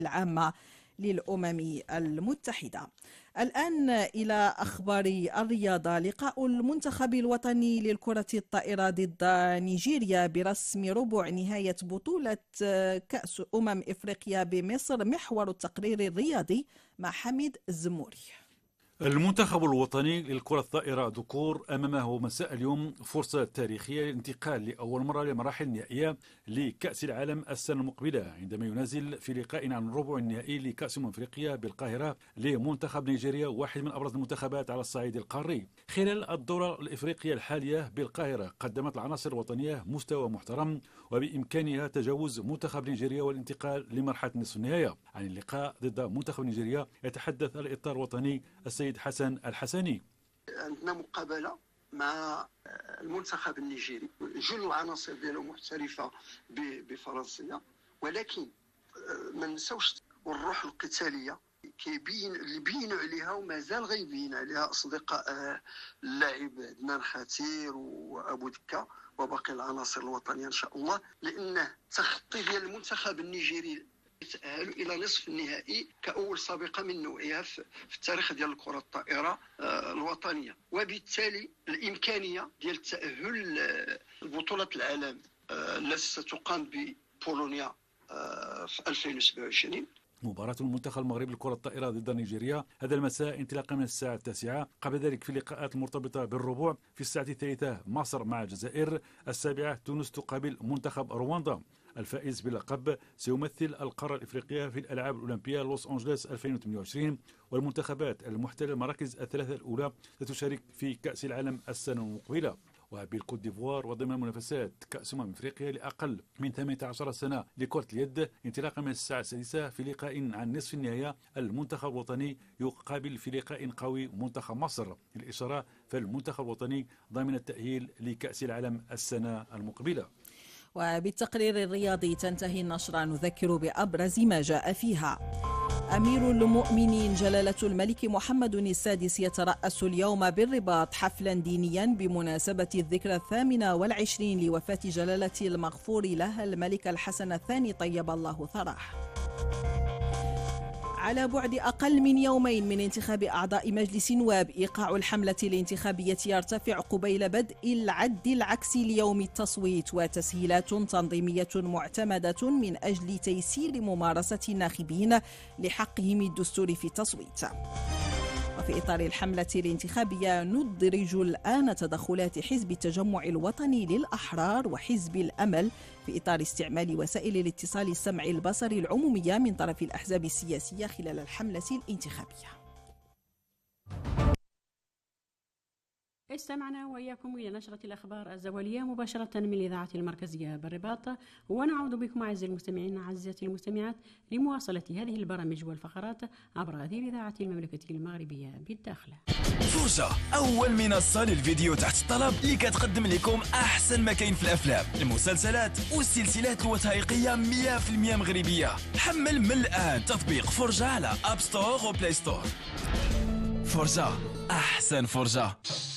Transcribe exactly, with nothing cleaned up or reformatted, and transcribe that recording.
العامة للأمم المتحدة. الآن إلى أخبار الرياضة. لقاء المنتخب الوطني للكرة الطائرة ضد نيجيريا برسم ربع نهاية بطولة كأس أمم إفريقيا بمصر، محور التقرير الرياضي مع حميد الزموري. المنتخب الوطني للكرة الطائرة ذكور أمامه مساء اليوم فرصة تاريخية للانتقال لأول مرة لمراحل نهائية لكأس العالم السنة المقبلة، عندما ينازل في لقاء عن الربع النهائي لكأس أمم أفريقيا بالقاهرة لمنتخب نيجيريا، واحد من أبرز المنتخبات على الصعيد القاري. خلال الدورة الإفريقية الحالية بالقاهرة قدمت العناصر الوطنية مستوى محترم، وبإمكانها تجاوز منتخب نيجيريا والانتقال لمرحلة نصف النهائي. عن اللقاء ضد منتخب نيجيريا يتحدث الإطار الوطني السيد حسن الحسني. عندنا مقابله مع المنتخب النيجيري، جل العناصر ديالو محترفه بفرنسيه، ولكن ما نساوش والروح القتاليه كيبين اللي بينوا عليها ومازال غيبين عليها اصدقاء اللاعب عدنان خاتير وابو دكه وباقي العناصر الوطنيه ان شاء الله، لانه التخطي ديال المنتخب النيجيري يتأهلوا إلى نصف النهائي كأول سابقة من نوعها في التاريخ ديال الكرة الطائرة الوطنية، وبالتالي الإمكانية ديال التأهل لبطولة العالم التي ستقام ببولونيا في ألفين وسبعة وعشرين. مباراة المنتخب المغربي للكرة الطائرة ضد نيجيريا هذا المساء انطلاقا من الساعة التاسعة. قبل ذلك في اللقاءات المرتبطة بالربوع في الساعة الثالثة مصر مع الجزائر، السابعة تونس تقابل منتخب رواندا. الفائز باللقب سيمثل القارة الإفريقية في الألعاب الأولمبية لوس أنجلوس ألفين وثمانية وعشرين، والمنتخبات المحتلة المراكز الثلاثة الأولى ستشارك في كأس العالم السنة المقبلة. وبالكوت ديفوار وضمن منافسات كأس أمم أفريقيا لأقل من ثمانية عشر سنة لكرة اليد، انطلاقا من الساعة السادسة في لقاء عن نصف النهائي المنتخب الوطني يقابل في لقاء قوي منتخب مصر. للإشارة فالمنتخب الوطني ضامن التأهيل لكأس العالم السنة المقبلة. وبالتقرير الرياضي تنتهي النشرة، نذكر بأبرز ما جاء فيها. أمير المؤمنين جلالة الملك محمد السادس يترأس اليوم بالرباط حفلا دينيا بمناسبة الذكرى الثامنة والعشرين لوفاة جلالة المغفور لها الملك الحسن الثاني طيب الله ثراه. على بعد أقل من يومين من انتخاب أعضاء مجلس نواب، إيقاع الحملة الانتخابية يرتفع قبيل بدء العد العكسي ليوم التصويت، وتسهيلات تنظيمية معتمدة من أجل تيسير ممارسة الناخبين لحقهم الدستوري في التصويت. وفي إطار الحملة الانتخابية ندرج الآن تدخلات حزب التجمع الوطني للأحرار وحزب الأمل في إطار استعمال وسائل الاتصال السمعي البصري العمومية من طرف الأحزاب السياسية خلال الحملة الانتخابية. استمعنا وإياكم إلى نشرة الأخبار الزوالية مباشرة من الإذاعة المركزية بالرباط، ونعود بكم أعزائي المستمعين أعزائي المستمعات لمواصلة هذه البرامج والفقرات عبر هذه الإذاعة المملكة المغربية بالداخل. فرصة أول منصة للفيديو تحت الطلب اللي كتقدم لكم أحسن ما كاين في الأفلام، المسلسلات والسلسلات الوثائقية مية بالمية مغربية. حمل من الآن تطبيق فرجة على أب ستور وبلاي ستور. فرجة أحسن فرجة.